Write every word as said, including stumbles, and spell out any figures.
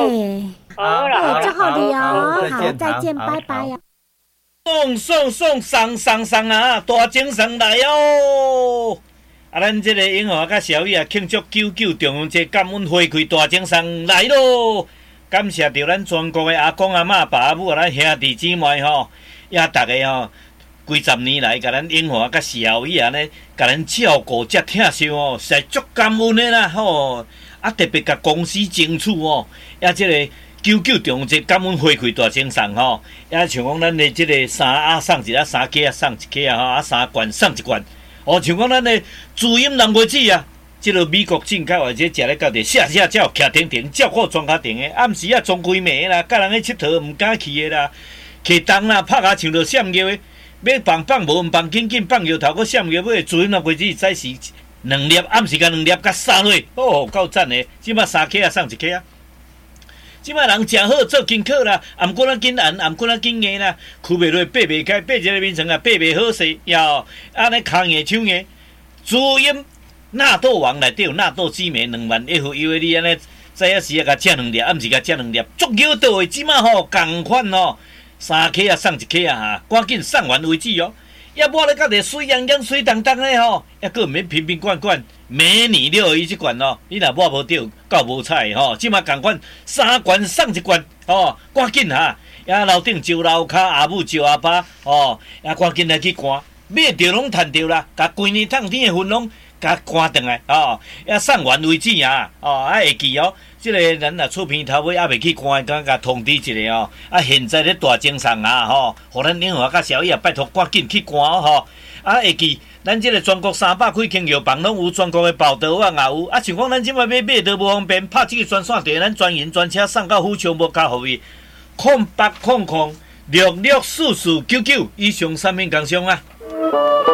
好啦， 祝贺你哦，好，再好见， 好拜拜哦。 送送送送送送啊！大精神来哦！啊，咱这个永和甲小雨啊，庆祝九九重阳节感恩花开大精神来咯！感谢着咱全国的阿公阿嬷、爸母啊，咱兄弟姊妹吼，也大家吼。几十年来，甲咱永和甲小雨安尼，甲咱照顾遮疼惜哦，实在足感恩的啦吼！啊，特别甲公司争取哦，也即个九九重阳节感恩花开大精神吼，也像讲咱的即个衫啊送一啊，衫架啊送一架啊，吼啊衫罐送一罐，哦，像讲咱的主饮蓝莓子啊，即个美国进口或者食咧到地下下照徛停停，照顾装卡停的，暗时啊装规暝啦，甲人去佚佗毋敢去的啦，去东啦，拍下像着闪尿的。要放放无，毋放紧紧放摇头，搁闪摇尾，主饮那杯子早时两粒，暗时甲两粒，甲三粒，哦，够赞的！即摆三克啊，送一克啊！即摆人食好做功课啦，啊毋过咱紧按，啊毋过咱紧硬啦，开袂落，爬袂开，爬一个眠床啊，爬袂好势，哟，安尼骹硬手硬，主饮纳豆王内底有纳豆激酶两万 F U A， 你安尼早啊时啊甲食两粒，暗时甲食两粒，足够到的，即摆吼共款吼。三克啊，送一克啊哈，赶紧送完为止哦。要抹咧到底水洋洋、水当当的吼，还佫毋免瓶瓶罐罐，美女六合一即罐哦。你若抹无着，够无彩吼。即马共款三罐送一罐哦，赶紧哈。也楼顶招楼骹阿母招阿爸哦，也赶紧来去赶，买着拢趁着啦。甲规年冬天的份拢甲赶转来哦，也送完为止啊哦，啊会记哦。即个咱若厝边头尾还袂去关，敢甲通知一下哦。啊，现在咧大精神啊吼，互咱永和甲小叶拜托赶紧去关哦吼。啊，会记咱即个全国三百几间药房拢有，全国的报道网也有。啊，像讲咱即摆买买都无方便，拍即个专线电话，咱专营专车送到府上无加服务。空八空空六六四四九九，以上三面工商啊。